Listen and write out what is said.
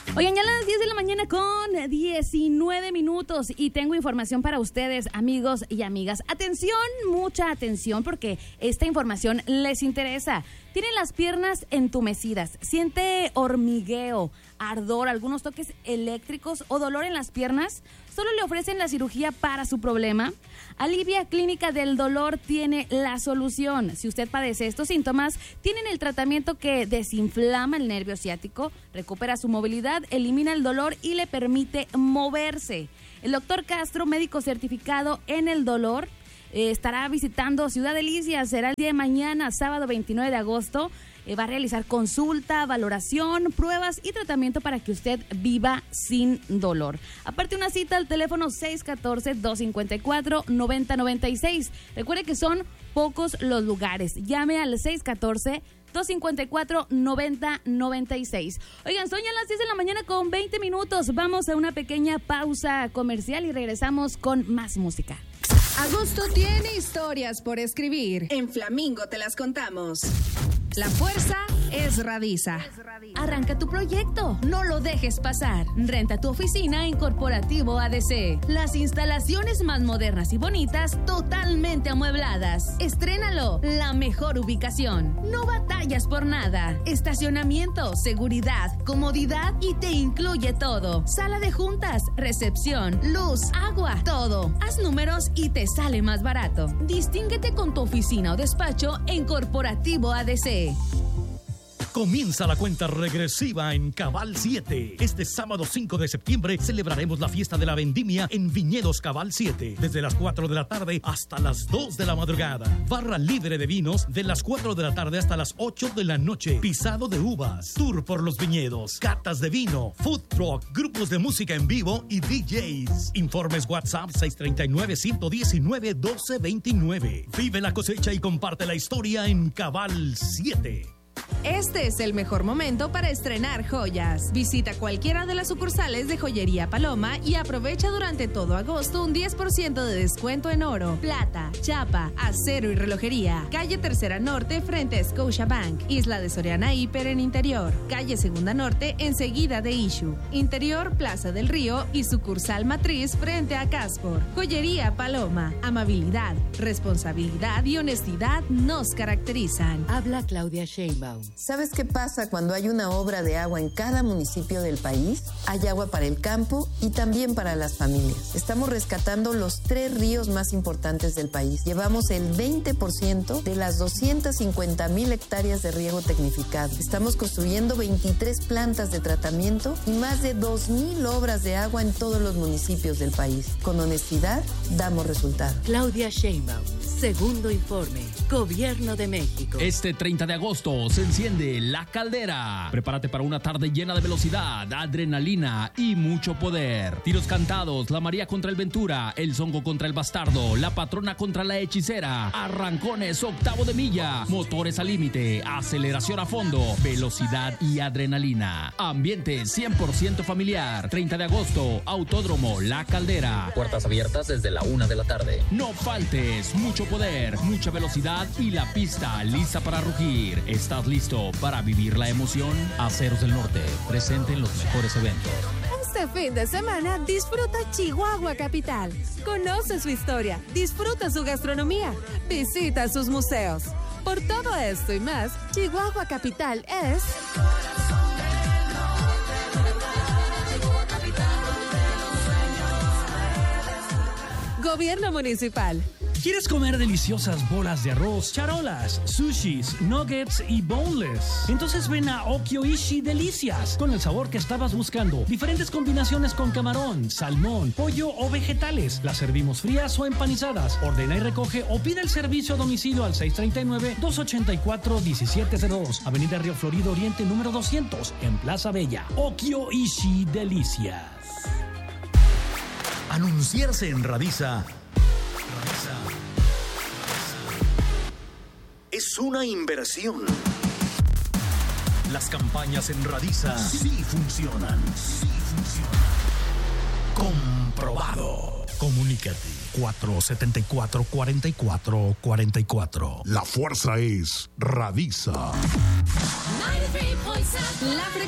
Oigan, ya a las 10 de la mañana con 19 minutos y tengo información para ustedes, amigos y amigas. Atención, mucha atención, porque esta información les interesa. Tienen las piernas entumecidas, siente hormigueo, ardor, algunos toques eléctricos o dolor en las piernas. Solo le ofrecen la cirugía para su problema. Alivia Clínica del Dolor tiene la solución. Si usted padece estos síntomas, tienen el tratamiento que desinflama el nervio ciático, recupera su movilidad, elimina el dolor y le permite moverse. El doctor Castro, médico certificado en el dolor, estará visitando Ciudad Delicias. Será el día de mañana, sábado 29 de agosto. Va a realizar consulta, valoración, pruebas y tratamiento para que usted viva sin dolor. Aparte, una cita al teléfono 614-254-9096. Recuerde que son pocos los lugares. Llame al 614-254-9096. Oigan, son ya las 10 de la mañana con 20 minutos. Vamos a una pequeña pausa comercial y regresamos con más música. Agosto tiene historias por escribir. En Flamingo te las contamos. La fuerza es Radisa. Arranca tu proyecto, no lo dejes pasar. Renta tu oficina en Corporativo ADC. Las instalaciones más modernas y bonitas, totalmente amuebladas. Estrénalo, la mejor ubicación. No batallas por nada. Estacionamiento, seguridad, comodidad y te incluye todo. Sala de juntas, recepción, luz, agua, todo. Haz números y te sale más barato. Distínguete con tu oficina o despacho en Corporativo ADC. Comienza la cuenta regresiva en Cabal 7. Este sábado 5 de septiembre celebraremos la fiesta de la vendimia en Viñedos Cabal 7. Desde las 4 de la tarde hasta las 2 de la madrugada. Barra libre de vinos de las 4 de la tarde hasta las 8 de la noche. Pisado de uvas. Tour por los viñedos. Catas de vino. Food truck. Grupos de música en vivo y DJs. Informes WhatsApp 639-119-1229. Vive la cosecha y comparte la historia en Cabal 7. Este es el mejor momento para estrenar joyas. Visita cualquiera de las sucursales de Joyería Paloma y aprovecha durante todo agosto un 10% de descuento en oro, plata, chapa, acero y relojería. Calle Tercera Norte frente a Scotiabank. Isla de Soriana Hiper en Interior. Calle Segunda Norte enseguida de Issue. Interior Plaza del Río y sucursal Matriz frente a Caspor. Joyería Paloma. Amabilidad, responsabilidad y honestidad nos caracterizan. Habla Claudia Sheinbaum. ¿Sabes qué pasa cuando hay una obra de agua en cada municipio del país? Hay agua para el campo y también para las familias. Estamos rescatando los 3 ríos más importantes del país. Llevamos el 20% de las 250,000 hectáreas de riego tecnificado. Estamos construyendo 23 plantas de tratamiento y más de 2,000 obras de agua en todos los municipios del país. Con honestidad, damos resultados. Claudia Sheinbaum, segundo informe, Gobierno de México. Este 30 de agosto se enciende La Caldera. Prepárate para una tarde llena de velocidad, adrenalina y mucho poder. Tiros cantados, la María contra el Ventura, el Zongo contra el Bastardo, la Patrona contra la Hechicera, arrancones octavo de milla, motores al límite, aceleración a fondo, velocidad y adrenalina. Ambiente 100% familiar. 30 de agosto, Autódromo La Caldera. Puertas abiertas desde la 1 de la tarde. No faltes, mucho poder, mucha velocidad y la pista lista para rugir. ¿Estás listo para vivir la emoción? Aceros del Norte, presente en los mejores eventos. Este fin de semana disfruta Chihuahua Capital. Conoce su historia, disfruta su gastronomía, visita sus museos. Por todo esto y más, Chihuahua Capital es... Gobierno Municipal. ¿Quieres comer deliciosas bolas de arroz, charolas, sushis, nuggets y boneless? Entonces ven a Okyoishi Delicias, con el sabor que estabas buscando. Diferentes combinaciones con camarón, salmón, pollo o vegetales. Las servimos frías o empanizadas. Ordena y recoge o pide el servicio a domicilio al 639-284-1702. Avenida Río Florido Oriente número 200, en Plaza Bella. Okyoishi Delicias. Anunciarse en Radisa es una inversión. Las campañas en Radisa sí funcionan. Comprobado. Comunícate. 474-4444. La fuerza es Radisa. La